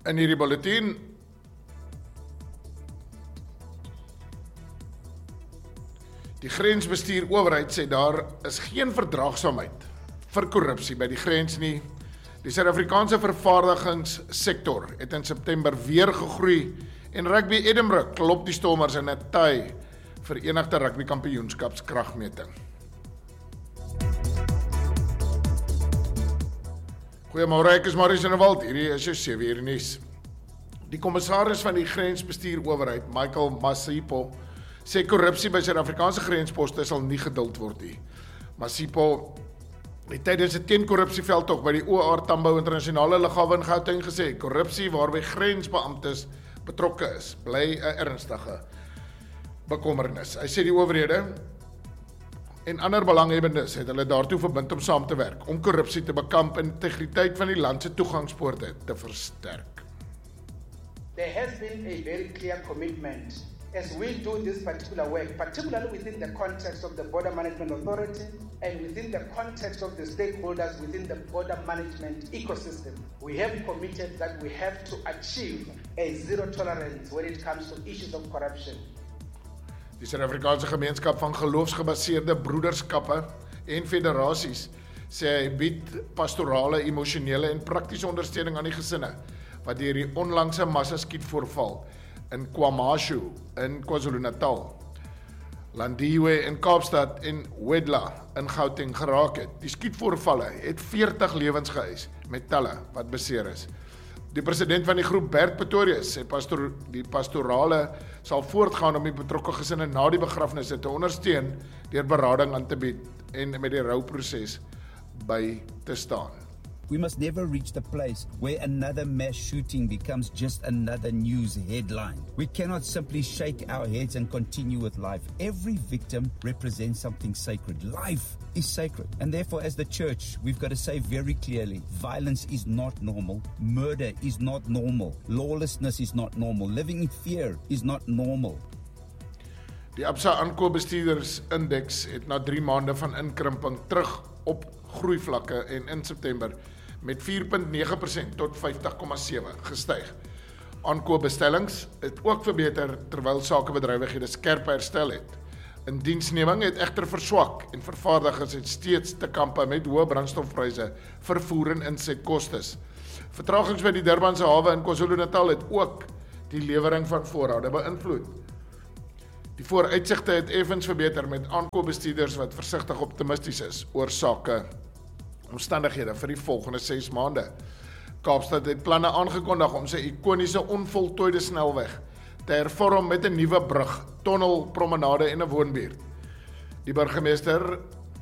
In hierdie bulletin, die grensbestuur-owerheid sê daar is geen verdraagsaamheid vir korrupsie by die grens nie. Die Suid-Afrikaanse vervaardigingssektor het in September weer gegroei en Rugby Edinburgh klop die Stormers in 'n tie Verenigde Rugby Kampioenskapskragmeting. Goeiemôre, ek is Marius in 'n Wald. Hierdie is jou 7 uur nuus. Die kommissaris van die grensbestuur-owerheid, Michael Masipo, sê korrupsie by Suid-Afrikaanse grensposte sal nie geduld word nie. Masipo het tydens 'n teenkorrupsieveldtog by die OR Tambo Internasionale Lughawe in Gauteng gesê, korrupsie waarby grensbeamptes betrokke is, bly 'n ernstige bekommernis. Hy sê die owerhede en ander belanghebbendes het hulle daartoe verbind om saam te werk, om korrupsie te bekamp en integriteit van die land se toegangspoorte te versterk. There has been a very clear commitment as we do this particular work, particularly within the context of the Border Management Authority and within the context of the stakeholders within the border management ecosystem. We have committed that we have to achieve a zero tolerance when it comes to issues of corruption. Die Suid-Afrikaanse gemeenskap van geloofsgebaseerde broederskappe en federasies sê hy bied pastorale, emosionele en praktiese ondersteuning aan die gesinne wat deur die onlangse massaskietvoorval in KwaMashu in KwaZulu-Natal, Landiwe in Kaapstad en Wedla in Gauteng geraak het. Die skietvoorvalle het 40 lewens geëis met talle wat beseer is. Die president van die groep, Bert Pretorius, sê die pastorale sal voortgaan om die betrokke gesinne na die begrafnisse te ondersteun deur berading aan te bied en met die rouproses by te staan. We must never reach the place where another mass shooting becomes just another news headline. We cannot simply shake our heads and continue with life. Every victim represents something sacred. Life is sacred. And therefore, as the church, we've got to say very clearly, violence is not normal. Murder is not normal. Lawlessness is not normal. Living in fear is not normal. Die Absa aankoopbestuurdersindeks het na 3 maande van inkrimping terug op groeivlakke en in September met 4,9% tot 50,7 gestyg. Aankoopbestellings het ook verbeter terwyl sakebedrywighede skerp herstel het. In diensneming het egter verswak en vervaardigers het steeds te kampe met hoë brandstofpryse, vervoer en insetkostes. Vertragings by die Durbanse hawe in KwaZulu-Natal het ook die lewering van voorrade beïnvloed. Die vooruitsigte het effens verbeter met aankoopbestuurders wat versigtig optimisties is oor omstandighede vir die volgende 6 maande. Kaapstad het planne aangekondig om sy ikoniese onvoltooide snelweg te hervorm met 'n nuwe brug, tonnel, promenade en 'n woonbuurt. Die burgemeester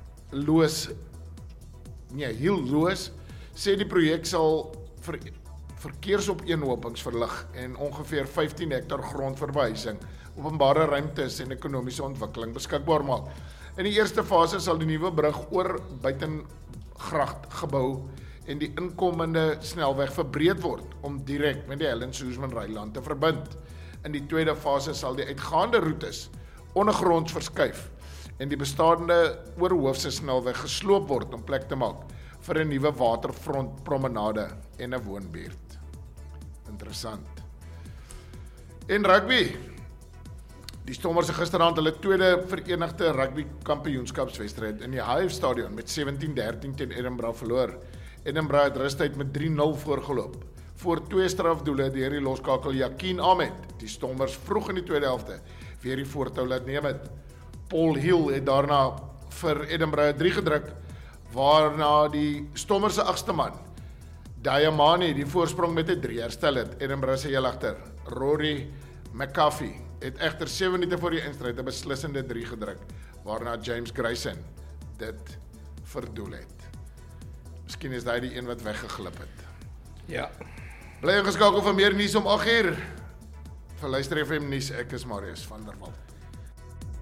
Hiel Loos sê die projek sal verkeersopeenhopings verlig en ongeveer 15 hektar grond vir behuising, openbare ruimtes en ekonomiese ontwikkeling beskikbaar maak. In die eerste fase sal die nuwe brug oor buitengracht gebou en die inkomende snelweg verbreed word om direk met die Helen Suzman Ryland te verbind. In die tweede fase sal die uitgaande roetes ondergronds verskuif en die bestaande oorhoofse snelweg gesloop word om plek te maak vir 'n nuwe waterfront promenade en 'n woonbuurt. Interessant. En rugby. Die Stormers het gisteraand hulle tweede Verenigde Rugby Kampioenskapswedstryd in die Hive Stadion met 17-13 teen Edinburgh verloor. Edinburgh het rustyd met 3-0 voorgeloop. Voor 2 strafdoele deur die loskakel Yakin Ahmed. Die Stormers vroeg in die tweede helfte weer die voortou laat neem het. Paul Hill het daarna vir Edinburgh 3 gedruk, waarna die Stormers se 8ste man, Diamani, die voorsprong met 'n 3 herstel het. Edinburgh se heel agter, Rory McCaffey, het egter 7 minute voor die eindstryd 'n beslissende 3 gedruk, waarna James Grayson dit verdoel het. Miskien is daai die een wat weggeglip het. Ja. Bly ingeskakel vir meer nuus om 8 uur. Vir Luister FM nuus, ek is Marius van der Walt.